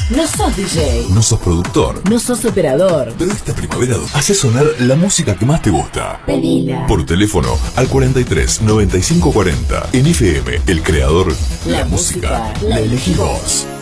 No sos DJ. No sos productor. No sos operador. Pero esta primavera hace sonar la música que más te gusta. Pedila. Por teléfono al 43 95 40. En FM, el creador, La música música la elegís vos.